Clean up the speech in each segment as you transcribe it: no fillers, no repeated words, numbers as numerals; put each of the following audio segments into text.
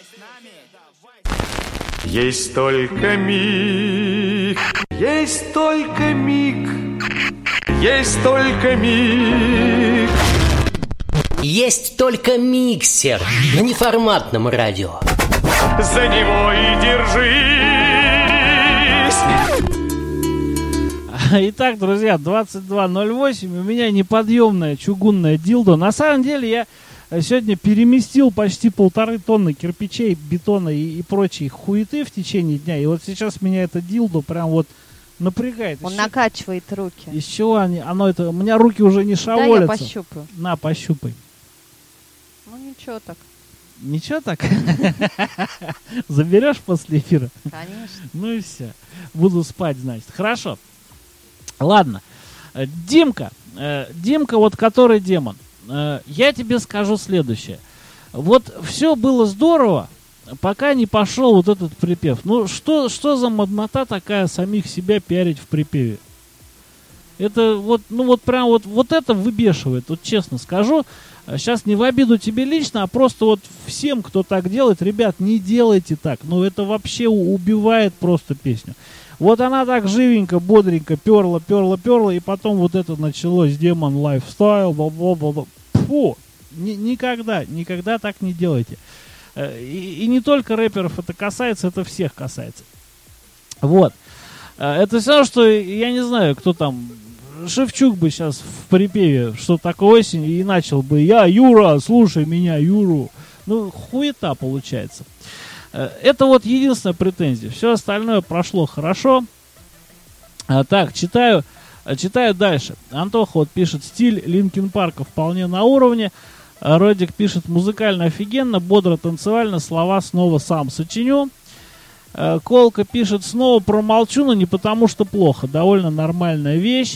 Есть только миг, есть только миг, есть только миг. Есть только миксер на неформатном радио. За него и держись. Итак, друзья, 22:08. У меня неподъемная чугунная дилдо. На самом деле я сегодня переместил почти 1,5 тонны кирпичей, бетона и прочей хуеты в течение дня. И вот сейчас меня это дилдо прям вот напрягает. Он накачивает руки. Из чего оно это? У меня руки уже не шаволятся. Да, я пощупаю. На, пощупай. Ну ничего так. Ничего так? Заберешь после эфира? Конечно. Ну и все. Буду спать, значит. Хорошо. Ладно. Димка, вот который демон. Я тебе скажу следующее. Вот все было здорово, пока не пошел вот этот припев. Ну, что за моднота такая самих себя пиарить в припеве? Это вот, ну вот прям вот это выбешивает, вот честно скажу. Сейчас не в обиду тебе лично, а просто вот всем, кто так делает, ребят, не делайте так. Ну, это вообще убивает просто песню. Вот она так живенько, бодренько перла, и потом вот это началось, демон лайфстайл, бла-бла-бла. Фу, никогда так не делайте. И не только рэперов это касается, это всех касается. Вот. Это все, что, я не знаю, кто там, Шевчук бы сейчас в припеве, что такое осень, и начал бы: я, Юра, слушай меня, Юру. Ну, хуета получается. Это вот единственная претензия. Все остальное прошло хорошо. Так, читаю дальше. Антоха вот пишет: стиль Линкин Парка вполне на уровне. Родик пишет: музыкально офигенно, бодро, танцевально, слова снова сам сочиню. Колка пишет: снова промолчу, но не потому что плохо, довольно нормальная вещь.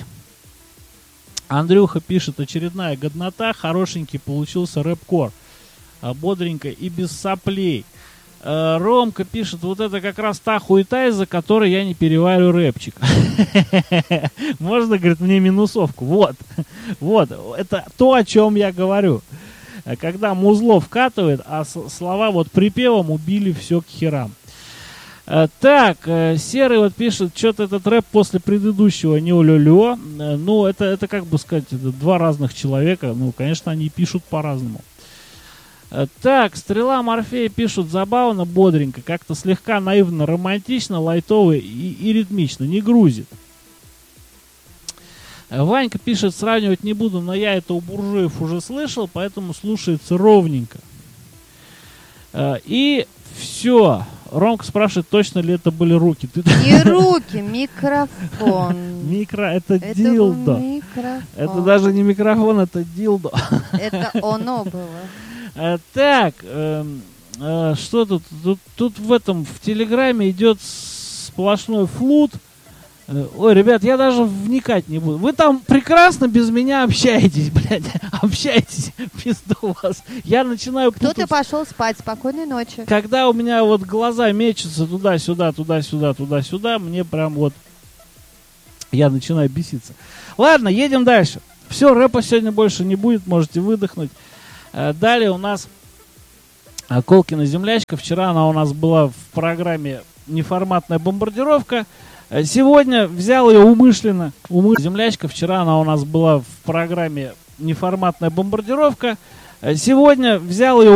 Андрюха пишет: очередная годнота, хорошенький получился рэп-кор, бодренько и без соплей. Ромка пишет: вот это как раз та хуета, из-за которой я не переварю рэпчик. Можно, говорит, мне минусовку. Вот, это то, о чем я говорю. Когда музло вкатывает, а слова вот припевом убили все к херам. Так, Серый вот пишет: что-то этот рэп после предыдущего не улё-лё. Ну, это как бы сказать, это два разных человека. Ну, конечно, они пишут по-разному. Так, Стрела Морфея пишут: забавно, бодренько, как-то слегка наивно, романтично, лайтово и ритмично, не грузит. Ванька пишет: сравнивать не буду, но я это у буржуев уже слышал, поэтому слушается ровненько. И все. Ромка спрашивает: точно ли это были руки? Не руки, микрофон. Это дилдо. Это даже не микрофон, это дилдо. Это оно было. Так, что тут? Тут в Телеграме идет сплошной флут. Ой, ребят, я даже вникать не буду. Вы там прекрасно без меня общаетесь, блядь. Общаетесь, пизду вас. Я начинаю путать. Кто-то пошел спать, спокойной ночи. Когда у меня вот глаза мечутся туда-сюда, туда-сюда, мне прям вот... Я начинаю беситься. Ладно, едем дальше. Все, рэпа сегодня больше не будет, можете выдохнуть. Далее у нас Колкина землячка. Вчера она у нас была в программе «Неформатная бомбардировка». Сегодня взял ее умышленно. Землячка. Вчера она у нас была в программе «Неформатная бомбардировка». Сегодня взял ее